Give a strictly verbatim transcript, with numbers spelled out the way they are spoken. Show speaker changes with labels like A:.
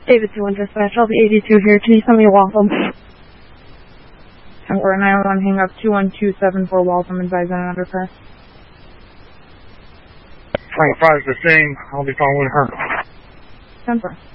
A: David two one dispatch, I'll be eighty-two here. Can you send me a Waltham?
B: ten four nine one, hang up two one two seven four Waltham, advise on an underpass.
C: twenty-five is the same, I'll be following her.
B: ten four.